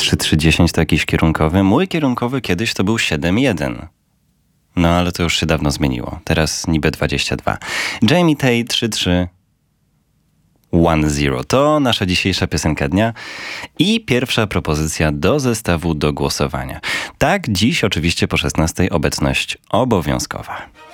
3-3-10 to jakiś kierunkowy. Mój kierunkowy kiedyś to był 7-1. No ale to już się dawno zmieniło. Teraz niby 22. Jamie Tay 3-3. 1-0. To nasza dzisiejsza piosenka dnia i pierwsza propozycja do zestawu do głosowania. Tak, dziś oczywiście po 16 obecność obowiązkowa.